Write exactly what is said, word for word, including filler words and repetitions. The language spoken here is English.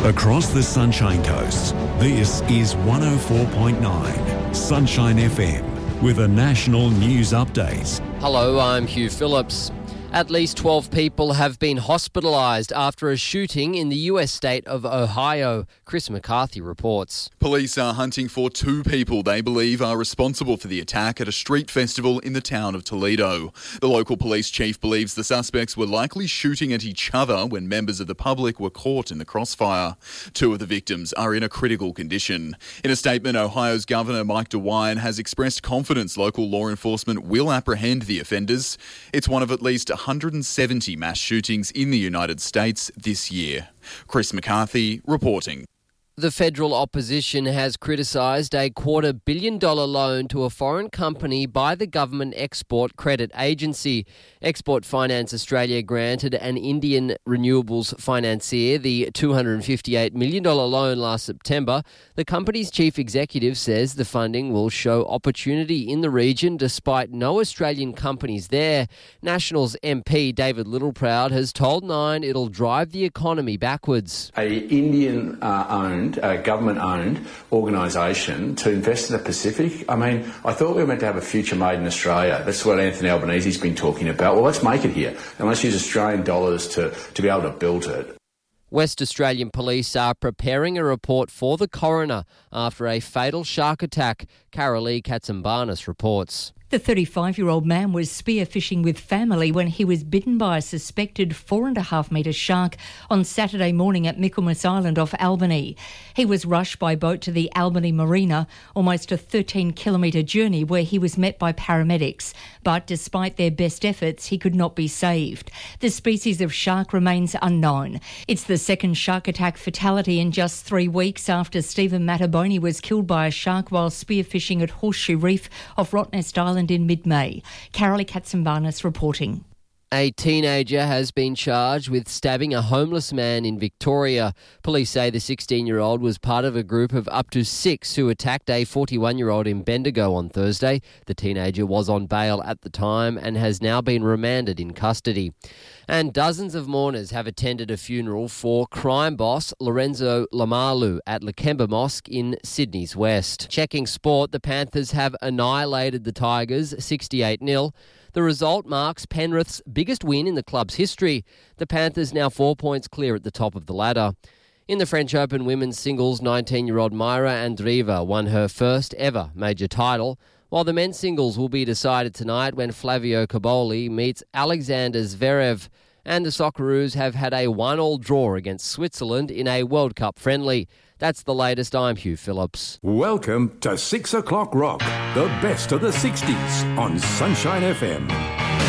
Across the Sunshine Coast, this is one oh four point nine Sunshine F M with a national news update. Hello, I'm Hugh Phillips. At least twelve people have been hospitalised after a shooting in the U S state of Ohio. Chris McCarthy reports. Police are hunting for two people they believe are responsible for the attack at a street festival in the town of Toledo. The local police chief believes the suspects were likely shooting at each other when members of the public were caught in the crossfire. Two of the victims are in a critical condition. In a statement, Ohio's Governor Mike DeWine has expressed confidence local law enforcement will apprehend the offenders. It's one of at least one hundred seventy mass shootings in the United States this year. Chris McCarthy reporting. The federal opposition has criticised a quarter billion dollar loan to a foreign company by the government Export Credit Agency. Export Finance Australia granted an Indian renewables financier the two hundred fifty-eight million dollars loan last September. The company's chief executive says the funding will show opportunity in the region despite no Australian companies there. Nationals M P David Littleproud has told Nine it'll drive the economy backwards. A Indian uh, owned a government-owned organisation to invest in the Pacific. I mean, I thought we were meant to have a future made in Australia. That's what Anthony Albanese's been talking about. Well, let's make it here, and let's use Australian dollars to, to be able to build it. West Australian police are preparing a report for the coroner after a fatal shark attack. Carolee Katsambanis reports. The thirty-five-year-old man was spearfishing with family when he was bitten by a suspected four and a half metre shark on Saturday morning at Michaelmas Island off Albany. He was rushed by boat to the Albany Marina, almost a thirteen kilometre journey where he was met by paramedics. But despite their best efforts, he could not be saved. The species of shark remains unknown. It's the second shark attack fatality in just three weeks after Stephen Mattaboni was killed by a shark while spearfishing at Horseshoe Reef off Rottnest Island in mid-May. Carolee Katsambanis reporting. A teenager has been charged with stabbing a homeless man in Victoria. Police say the sixteen-year-old was part of a group of up to six who attacked a forty-one-year-old in Bendigo on Thursday. The teenager was on bail at the time and has now been remanded in custody. And dozens of mourners have attended a funeral for crime boss Lorenzo Lamalu at Lakemba Mosque in Sydney's west. Checking sport, the Panthers have annihilated the Tigers sixty-eight nil. The result marks Penrith's biggest win in the club's history. The Panthers now four points clear at the top of the ladder. In the French Open women's singles, nineteen-year-old Mayra Andreeva won her first ever major title, while the men's singles will be decided tonight when Flavio Cobolli meets Alexander Zverev. And the Socceroos have had a one-all draw against Switzerland in a World Cup friendly. That's the latest. I'm Hugh Phillips. Welcome to six o'clock Rock, the best of the sixties on Sunshine F M.